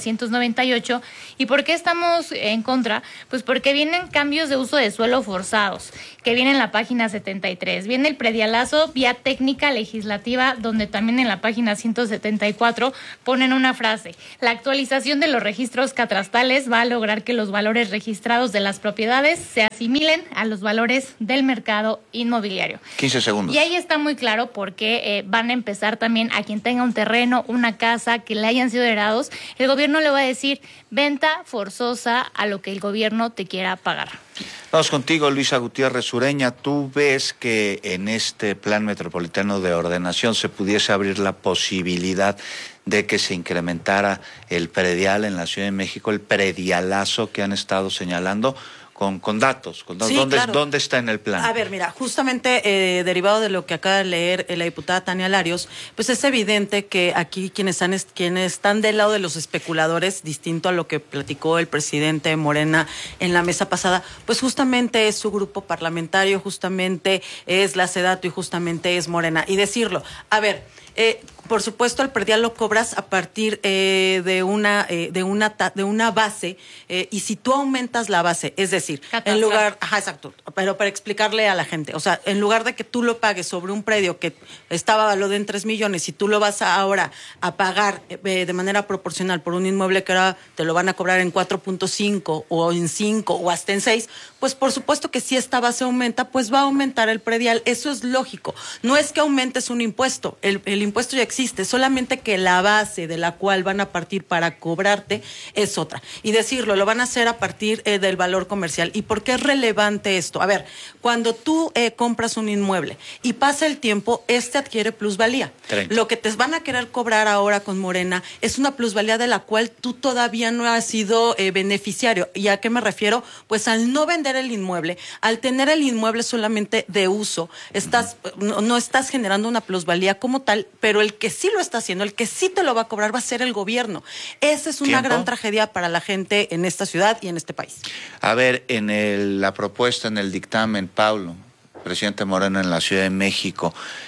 novecientos noventa y ocho. ¿Y por qué estamos en contra? Pues porque vienen cambios de uso de suelo forzados, que viene en la página setenta y tres. Viene el predialazo vía técnica legislativa, donde también en la página ciento setenta y cuatro ponen una frase: la actualización de los registros catastrales va a lograr que los valores registrados de las propiedades se asimilen a los valores del mercado inmobiliario. quince segundos. Y ahí está muy claro por qué eh, van a empezar también a quien tenga un terreno, una casa, que le hayan sido heredados, el gobierno le va a decir venta forzosa a lo que el gobierno te quiera pagar. Vamos contigo, Luisa Gutiérrez Ureña. ¿Tú ves que en este plan metropolitano de ordenación se pudiese abrir la posibilidad de que se incrementara el predial en la Ciudad de México, el predialazo que han estado señalando? Con, con datos, con datos. Sí, ¿Dónde, claro. ¿Dónde está en el plan? A ver, mira, justamente eh, derivado de lo que acaba de leer eh, la diputada Tania Larios, pues es evidente que aquí quienes están, quienes están del lado de los especuladores, distinto a lo que platicó el presidente Morena en la mesa pasada, pues justamente es su grupo parlamentario, justamente es la SEDATU y justamente es Morena. Y decirlo, a ver, eh, por supuesto, el predial lo cobras a partir eh, de una eh, de una ta- de una base eh, y si tú aumentas la base, es decir, Catastral. en lugar, ajá, exacto, pero para explicarle a la gente, o sea, en lugar de que tú lo pagues sobre un predio que estaba valorado en tres millones y tú lo vas a ahora a pagar eh, de manera proporcional por un inmueble que ahora te lo van a cobrar en cuatro punto cinco o en cinco o hasta en seis, pues por supuesto que si esta base aumenta, pues va a aumentar el predial, eso es lógico. No es que aumentes un impuesto, el, el impuesto ya existe, solamente que la base de la cual van a partir para cobrarte es otra. Y decirlo, lo van a hacer a partir eh, del valor comercial. ¿Y por qué es relevante esto? A ver, cuando tú eh, compras un inmueble y pasa el tiempo, este adquiere plusvalía. treinta. Lo que te van a querer cobrar ahora con Morena es una plusvalía de la cual tú todavía no has sido eh, beneficiario. ¿Y a qué me refiero? Pues al no vender el inmueble, al tener el inmueble solamente de uso, estás no, no estás generando una plusvalía como tal, pero el que sí lo está haciendo, el que sí te lo va a cobrar va a ser el gobierno. Esa es una ¿Tiempo? gran tragedia para la gente en esta ciudad y en este país. A ver, en el, la propuesta, en el dictamen, Pablo, presidente Moreno en la Ciudad de México,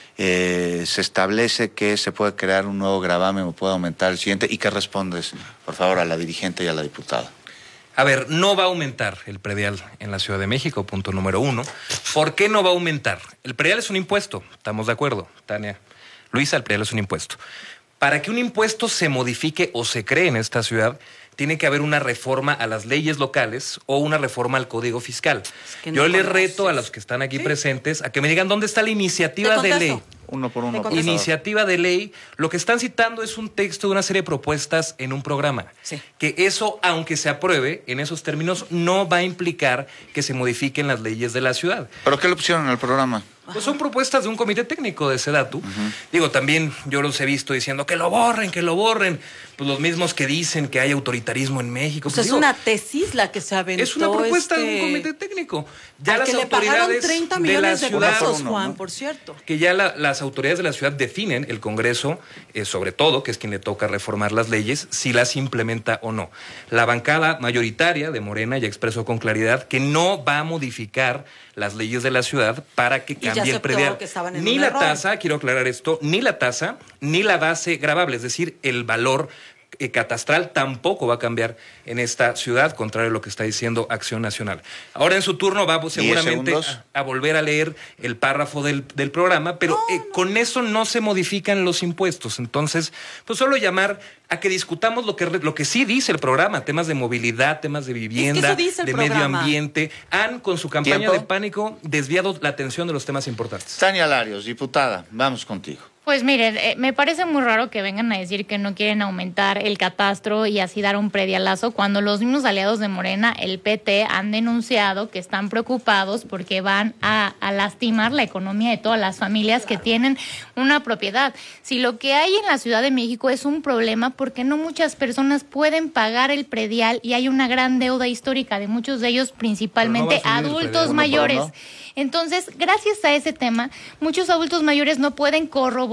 eh, se establece que se puede crear un nuevo gravamen o puede aumentar el siguiente. ¿Y qué respondes, por favor, a la dirigente y a la diputada? A ver, no va a aumentar el predial en la Ciudad de México, punto número uno. ¿Por qué no va a aumentar? El predial es un impuesto, estamos de acuerdo, Tania. Luisa, el predial es un impuesto. Para que un impuesto se modifique o se cree en esta ciudad, tiene que haber una reforma a las leyes locales o una reforma al Código Fiscal. Es que no Yo le conoces. reto a los que están aquí ¿Sí? presentes a que me digan dónde está la iniciativa Te de contesto. ley. Uno por uno. Te por contesto. favor. Iniciativa de ley, lo que están citando es un texto de una serie de propuestas en un programa. Sí. Que eso, aunque se apruebe en esos términos, no va a implicar que se modifiquen las leyes de la ciudad. ¿Pero qué le pusieron en el programa? Pues son propuestas de un comité técnico de SEDATU. Uh-huh. Digo, también yo los he visto diciendo que lo borren, que lo borren. Pues los mismos que dicen que hay autoritarismo en México. O sea, Pues es digo, una tesis la que se aventó. es una propuesta este... de un comité técnico. Ya al las que le pagaron autoridades treinta de la millones de ciudad, pesos, uno, Juan, ¿no? por cierto. que ya la, las autoridades de la ciudad definen, el Congreso, eh, sobre todo, que es quien le toca reformar las leyes, si las implementa o no. La bancada mayoritaria de Morena ya expresó con claridad que no va a modificar las leyes de la ciudad para que Y ya cambie el aceptó predial. que estaban en Ni un la error. tasa, quiero aclarar esto, ni la tasa, ni la base gravable, es decir, el valor eh, catastral tampoco va a cambiar en esta ciudad, contrario a lo que está diciendo Acción Nacional. Ahora en su turno va seguramente a, a volver a leer el párrafo del, del programa, pero no, eh, no. con eso no se modifican los impuestos. Entonces, pues solo llamar a que discutamos lo que, lo que sí dice el programa, temas de movilidad, temas de vivienda, es que eso dice el de programa. medio ambiente. Han, con su campaña ¿Tiempo? de pánico, desviado la atención de los temas importantes. Tania Larios, diputada, vamos contigo. Pues miren, eh, me parece muy raro que vengan a decir que no quieren aumentar el catastro y así dar un predialazo cuando los mismos aliados de Morena, el P T, han denunciado que están preocupados porque van a, a lastimar la economía de todas las familias que tienen una propiedad. Si lo que hay en la Ciudad de México es un problema porque no muchas personas pueden pagar el predial y hay una gran deuda histórica de muchos de ellos, principalmente Pero no va a subir el adultos predial, mayores. uno por uno. Entonces, gracias a ese tema, muchos adultos mayores no pueden corroborar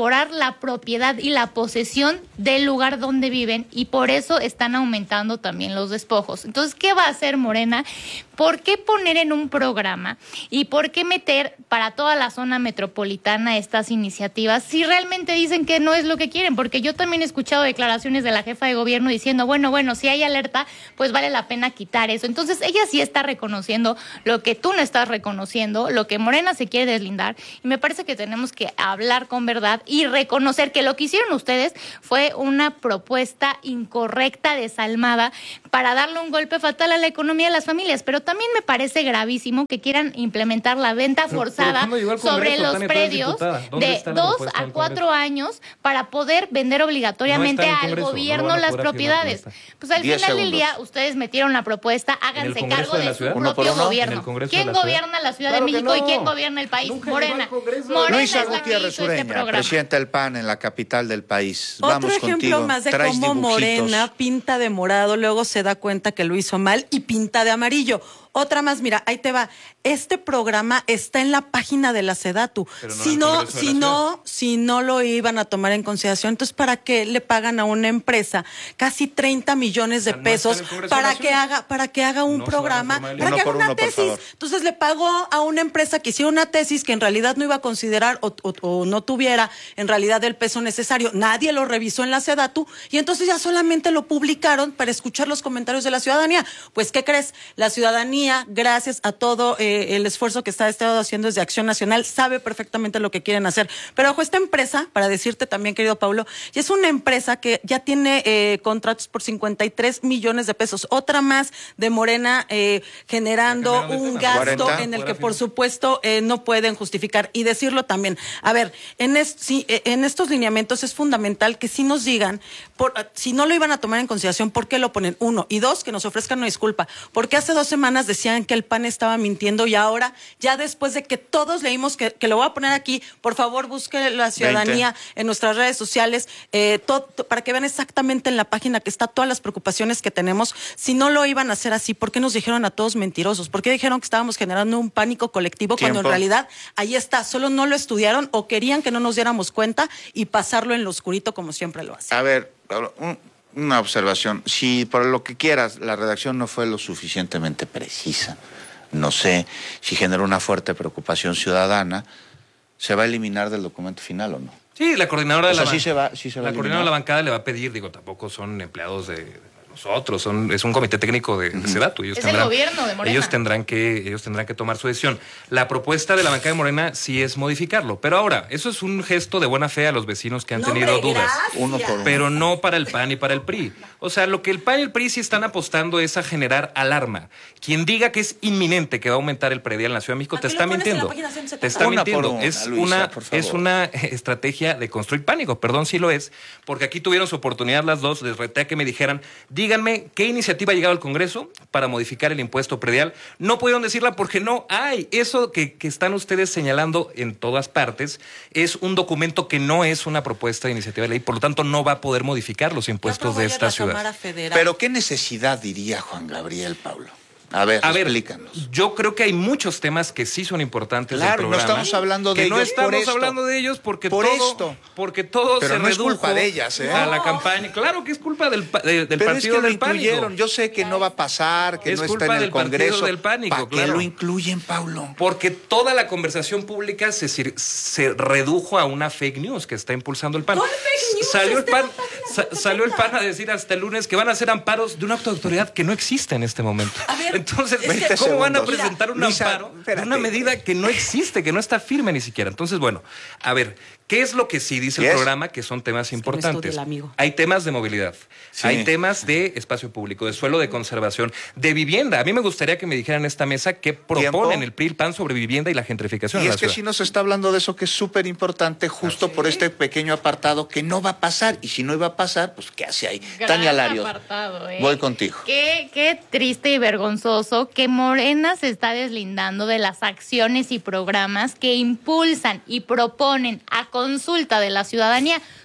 corroborar la propiedad y la posesión del lugar donde viven, y por eso están aumentando también los despojos. Entonces, ¿qué va a hacer Morena? ¿Por qué poner en un programa y por qué meter para toda la zona metropolitana estas iniciativas si realmente dicen que no es lo que quieren? Porque yo también he escuchado declaraciones de la jefa de gobierno diciendo, bueno, bueno, si hay alerta, pues vale la pena quitar eso. Entonces, ella sí está reconociendo lo que tú no estás reconociendo, lo que Morena se quiere deslindar, y me parece que tenemos que hablar con verdad y reconocer que lo que hicieron ustedes fue una propuesta incorrecta, desalmada, para darle un golpe fatal a la economía de las familias. Pero también me parece gravísimo que quieran implementar la venta forzada pero, pero sobre los Tania, predios de dos a cuatro años para poder vender obligatoriamente no al Congreso, gobierno no las propiedades. Pues al final segundos. del día ustedes metieron la propuesta, háganse cargo de, de su propio gobierno. ¿Quién gobierna la Ciudad claro de México no. y quién gobierna el país? Nunca Morena. Morena Luisa Gutiérrez Ureña, este presidenta del P A N en la capital del país. Otro Vamos ejemplo contigo. más de Traes cómo dibujitos. Morena pinta de morado, luego se da cuenta que lo hizo mal y pinta de amarillo. Otra más, mira, ahí te va. Este programa está en la página de la SEDATU. No si no, si no, si no lo iban a tomar en consideración, entonces ¿para qué le pagan a una empresa casi treinta millones de o sea, pesos no para que haga, para que haga un no programa, para que haga una uno, tesis? Entonces le pagó a una empresa que hiciera una tesis que en realidad no iba a considerar o, o, o no tuviera en realidad el peso necesario. Nadie lo revisó en la SEDATU y entonces ya solamente lo publicaron para escuchar los comentarios de la ciudadanía. Pues, ¿qué crees? La ciudadanía, gracias a todo eh, el esfuerzo que está estado haciendo desde Acción Nacional, sabe perfectamente lo que quieren hacer. Pero ojo, esta empresa, para decirte también, querido Paulo, es una empresa que ya tiene eh, contratos por cincuenta y tres millones de pesos. Otra más de Morena eh, generando un gasto cuarenta en el que, por supuesto, eh, no pueden justificar. Y decirlo también. A ver, en, es, sí, en estos lineamientos es fundamental que sí nos digan, por, si no lo iban a tomar en consideración, ¿por qué lo ponen? Uno. Y dos, que nos ofrezcan una disculpa. Porque hace dos semanas decían que el P A N estaba mintiendo y ahora, ya después de que todos leímos, que, que lo voy a poner aquí, por favor busque la ciudadanía veinte en nuestras redes sociales, eh, todo, para que vean exactamente en la página que está todas las preocupaciones que tenemos. Si no lo iban a hacer así, ¿por qué nos dijeron a todos mentirosos? ¿Por qué dijeron que estábamos generando un pánico colectivo Tiempo. cuando en realidad ahí está? Solo no lo estudiaron o querían que no nos diéramos cuenta y pasarlo en lo oscurito como siempre lo hacen. A ver, un... Una observación, si por lo que quieras la redacción no fue lo suficientemente precisa, no sé si generó una fuerte preocupación ciudadana, ¿se va a eliminar del documento final o no? Sí, la coordinadora de o sea, la, sí se va, sí se va la coordinadora de la bancada le va a pedir, digo, tampoco son empleados de nosotros, son, es un comité técnico de, de SEDATU. Ellos es tendrán, el gobierno de Morena. Ellos tendrán, que, ellos tendrán que tomar su decisión. La propuesta de la bancada de Morena sí es modificarlo, pero ahora, eso es un gesto de buena fe a los vecinos que han no, tenido hombre, dudas. Uno por uno. Pero no para el P A N y para el P R I. O sea, lo que el P A N y el P R I sí están apostando es a generar alarma. Quien diga que es inminente que va a aumentar el predial en la Ciudad de México te está mintiendo. Te está una mintiendo. Una, es, Luisa, una, es una estrategia de construir pánico. Perdón si lo es, porque aquí tuvieron su oportunidad las dos, les reté a que me dijeran, díganme qué iniciativa ha llegado al Congreso para modificar el impuesto predial. No pudieron decirla porque no hay. Eso que, que están ustedes señalando en todas partes es un documento que no es una propuesta de iniciativa de ley, por lo tanto no va a poder modificar los impuestos de esta ciudad. Pero ¿qué necesidad diría Juan Gabriel, Pablo? A ver, a ver, explícanos. Yo creo que hay muchos temas que sí son importantes claro, del programa. No estamos hablando de que ellos. No estamos por esto, hablando de ellos porque por todo, esto. porque todo Pero se no redujo es culpa de ellas, ¿eh? a la campaña. Claro que es culpa del, de, del Pero partido es que del pánico. Yo sé que no va a pasar, que es no culpa está en el del Congreso. Del pánico, ¿Para claro. qué lo incluyen, Paulo? Porque toda la conversación pública se, se redujo a una fake news que está impulsando el P A N. ¿Cuál fake news? Salió el P A N, sa, salió el P A N a decir hasta el lunes que van a hacer amparos de un acto de autoridad que no existe en este momento. A ver, entonces, es ¿cómo segundos. van a presentar un Luisa, amparo de una medida que no existe, que no está firme ni siquiera? Entonces, bueno, a ver, ¿qué es lo que sí dice el programa? Que son temas es importantes. Que no hay temas de movilidad, sí. hay temas de espacio público, de suelo de conservación, de vivienda. A mí me gustaría que me dijeran en esta mesa qué proponen ¿Tiempo? el P R I y el P A N sobre vivienda y la gentrificación. Y en es la que ciudad. sí nos está hablando de eso que es súper importante justo ¿Ah, por sí? este pequeño apartado que no va a pasar. Y si no iba a pasar, pues ¿qué hace ahí? Gran Tania Larios, apartado, ¿eh? voy contigo. Qué, qué triste y vergonzoso que Morena se está deslindando de las acciones y programas que impulsan y proponen a consulta de la ciudadanía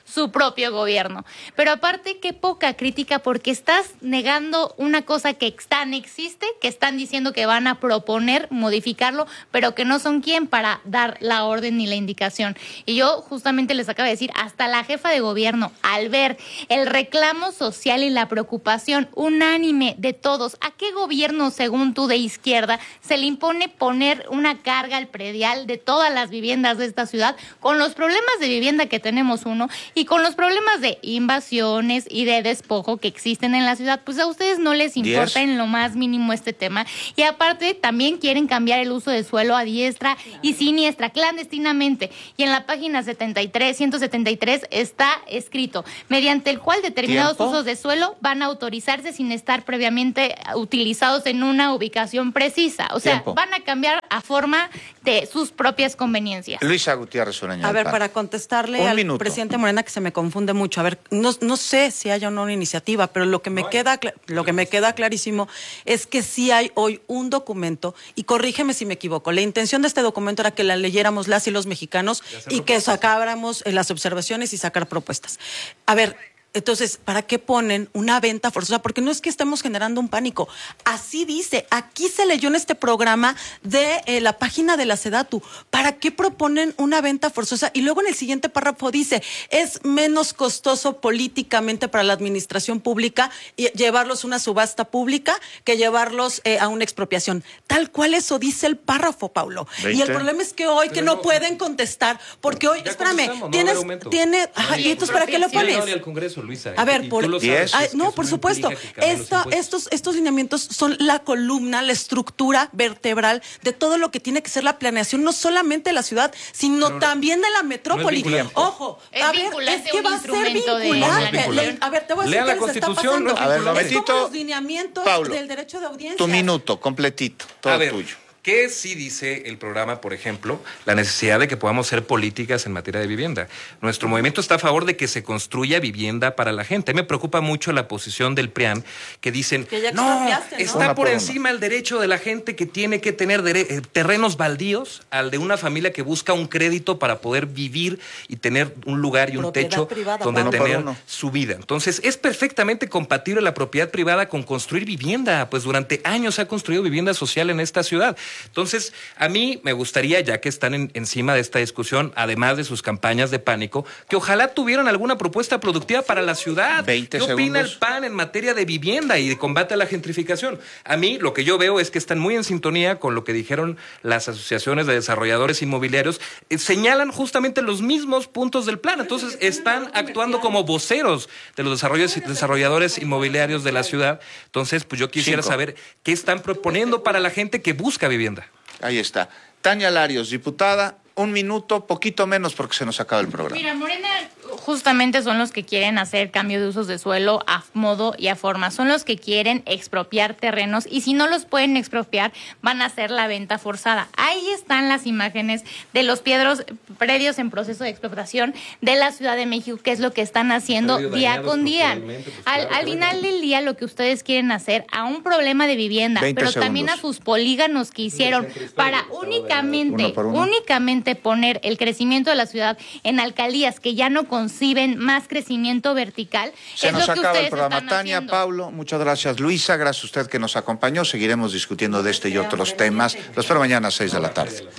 su propio gobierno. Pero aparte, qué poca crítica, porque estás negando una cosa que tan existe, que están diciendo que van a proponer modificarlo, pero que no son quien para dar la orden ni la indicación. Y yo justamente les acabo de decir, hasta la jefa de gobierno, al ver el reclamo social y la preocupación unánime de todos, ¿a qué gobierno, según tú, de izquierda, se le impone poner una carga al predial de todas las viviendas de esta ciudad, con los problemas de vivienda que tenemos uno y con los problemas de invasiones y de despojo que existen en la ciudad? Pues a ustedes no les importa en lo más mínimo este tema. Y aparte también quieren cambiar el uso de suelo a diestra y siniestra, clandestinamente. Y en la página setenta y tres, ciento setenta y tres está escrito, mediante el cual determinados ¿Tiempo? usos de suelo van a autorizarse sin estar previamente utilizados en una ubicación precisa. O sea, Tiempo. van a cambiar a forma de sus propias conveniencias. Luisa Gutiérrez Uraña. A ver, para contestarle Un al minuto. presidente Morena, que se me confunde mucho. A ver, no, no sé si haya o no una iniciativa, pero lo que me no queda lo que me queda clarísimo es que sí hay hoy un documento, y corrígeme si me equivoco, la intención de este documento era que la leyéramos las y los mexicanos y que sacáramos las observaciones y sacar propuestas. A ver, entonces, ¿para qué ponen una venta forzosa? Porque no es que estemos generando un pánico. Así dice, aquí se leyó en este programa de eh, la página de la SEDATU. ¿Para qué proponen una venta forzosa? Y luego en el siguiente párrafo dice, es menos costoso políticamente para la administración pública llevarlos a una subasta pública que llevarlos eh, a una expropiación. Tal cual eso dice el párrafo, Paulo. veinte. Y el problema es que hoy, que no, no pueden contestar, porque hoy, espérame, no tienes, tiene, ajá, y entonces, ¿para qué lo pones? Al Congreso, Luisa, a ver, por sabes, ay, no, por supuesto. Esto, estos, estos lineamientos son la columna, la estructura vertebral de todo lo que tiene que ser la planeación, no solamente de la ciudad, sino no, también de la metrópoli. No es Ojo, es a ver, es que va a ser vinculante. Le, a ver, te voy a decir Lea que la les está Constitución, pasando. A ver, es momentito, como los lineamientos Paulo, del derecho de audiencia. Tu minuto, completito, todo a ver, tuyo. ¿Qué sí dice el programa, por ejemplo? La necesidad de que podamos hacer políticas en materia de vivienda. Nuestro movimiento está a favor de que se construya vivienda para la gente. A mí me preocupa mucho la posición del PRIAN, que dicen, que ya no, ¿no? está una por, por encima el derecho de la gente que tiene que tener dere- terrenos baldíos al de una familia que busca un crédito para poder vivir y tener un lugar y un propiedad techo privada, donde uno tener su vida. Entonces, es perfectamente compatible la propiedad privada con construir vivienda. Pues durante años se ha construido vivienda social en esta ciudad. Entonces, a mí me gustaría, ya que están en, encima de esta discusión, además de sus campañas de pánico, que ojalá tuvieran alguna propuesta productiva para la ciudad. veinte ¿Qué segundos. opina el P A N en materia de vivienda y de combate a la gentrificación? A mí lo que yo veo es que están muy en sintonía con lo que dijeron las asociaciones de desarrolladores inmobiliarios. Eh, señalan justamente los mismos puntos del plan. Entonces, están actuando como voceros de los desarrolladores inmobiliarios de la ciudad. Entonces, pues yo quisiera Cinco. saber qué están proponiendo para la gente que busca vivienda. Ahí está. Tania Larios, diputada, un minuto, poquito menos porque se nos acaba el programa. Mira, Morena justamente son los que quieren hacer cambio de usos de suelo a modo y a forma. Son los que quieren expropiar terrenos y si no los pueden expropiar, van a hacer la venta forzada. Ahí están las imágenes de los piedros, predios en proceso de explotación de la Ciudad de México, que es lo que están haciendo día con día. Pues, al claro, al final del día, lo que ustedes quieren hacer a un problema de vivienda, pero segundos. También a sus polígonos que hicieron para únicamente, únicamente poner el crecimiento de la ciudad en alcaldías que ya no conciben más crecimiento vertical. Se es nos lo que acaba el programa. Tania, haciendo. Paulo, muchas gracias. Luisa, gracias a usted que nos acompañó. Seguiremos discutiendo de este y otros temas. Los espero mañana a seis de la tarde.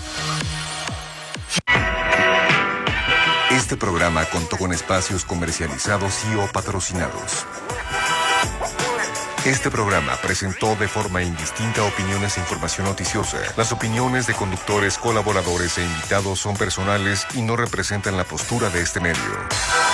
Este programa contó con espacios comercializados y o patrocinados. Este programa presentó de forma indistinta opiniones e información noticiosa. Las opiniones de conductores, colaboradores e invitados son personales y no representan la postura de este medio.